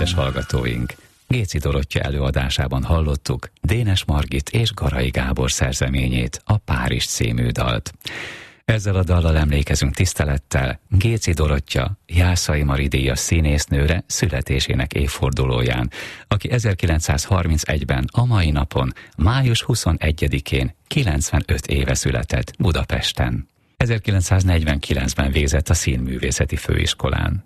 kedves hallgatóink! Géci Dorottya előadásában hallottuk Dénes Margit és Garai Gábor szerzeményét, a Párizs című dalt. Ezzel a dallal emlékezünk tisztelettel Géci Dorottya, Jászai Mari díjas színésznőre születésének évfordulóján, aki 1931-ben a mai napon, május 21-én 95 éve született Budapesten. 1949-ben végzett a Színművészeti Főiskolán.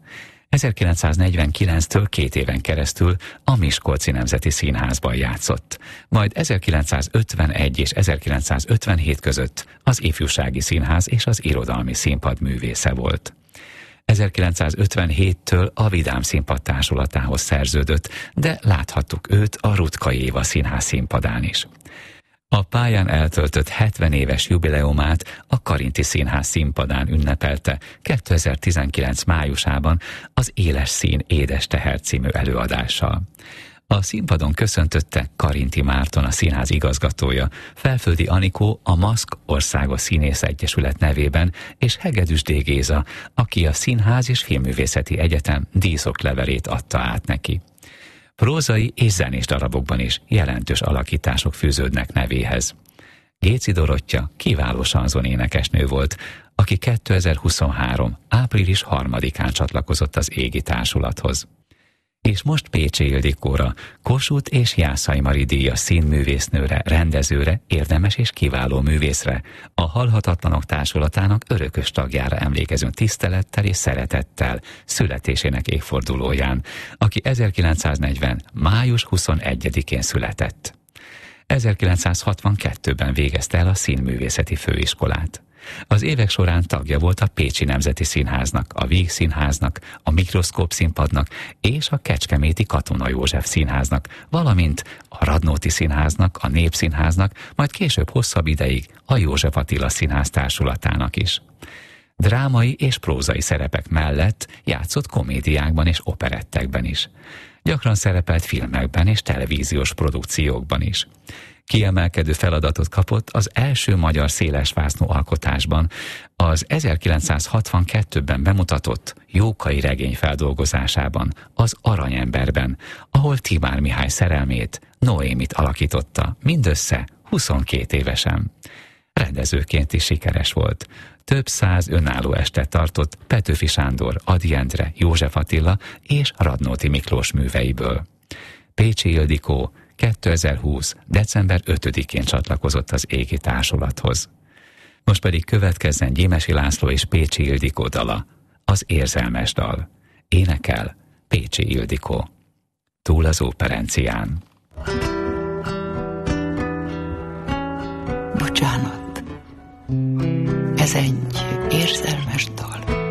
1949-től 2 éven keresztül a Miskolci Nemzeti Színházban játszott, majd 1951 és 1957 között az Ifjúsági Színház és az Irodalmi Színpad művésze volt. 1957-től a Vidám Színpad társulatához szerződött, de láthattuk őt a Rutka Éva Színház színpadán is. A pályán eltöltött 70 éves jubileumát a Karinti Színház színpadán ünnepelte 2019 májusában az Éles szín, édes teher című előadással. A színpadon köszöntötte Karinti Márton, a színház igazgatója, Felföldi Anikó a Maszk Országos Színész Egyesület nevében, és Hegedűs D. Géza, aki a Színház és Filmművészeti Egyetem díszoklevelét adta át neki. Prózai és zenés darabokban is jelentős alakítások fűződnek nevéhez. Géci Dorottya kiváló sanzonénekesnő volt, aki 2023. április 3-án csatlakozott az Égi Társulathoz. És most Pécsi Ildikóra, Kossuth és Jászai Mari díjas színművésznőre, rendezőre, érdemes és kiváló művészre, a Halhatatlanok Társulatának örökös tagjára emlékezünk tisztelettel és szeretettel születésének évfordulóján, aki 1940. május 21-én született. 1962-ben végezte el a Színművészeti Főiskolát. Az évek során tagja volt a Pécsi Nemzeti Színháznak, a Víg Színháznak, a Mikroszkóp Színpadnak és a Kecskeméti Katona József Színháznak, valamint a Radnóti Színháznak, a Népszínháznak, majd később hosszabb ideig a József Attila Színház társulatának is. Drámai és prózai szerepek mellett játszott komédiákban és operettekben is. Gyakran szerepelt filmekben és televíziós produkciókban is. Kiemelkedő feladatot kapott az első magyar szélesvásznú alkotásban, az 1962-ben bemutatott Jókai regény feldolgozásában, az Aranyemberben, ahol Timár Mihály szerelmét, Noémit alakította, mindössze 22 évesen. Rendezőként is sikeres volt. Több 100 önálló estet tartott Petőfi Sándor, Ady Endre, József Attila és Radnóti Miklós műveiből. Pécsi Ildikó 2020. december 5-én csatlakozott az Égi Társulathoz. Most pedig következzen Gyimesi László és Pécsi Ildikó dala, az Érzelmes dal. Énekel Pécsi Ildikó. Túl az óperencián. Bocsánat, ez egy érzelmes dal.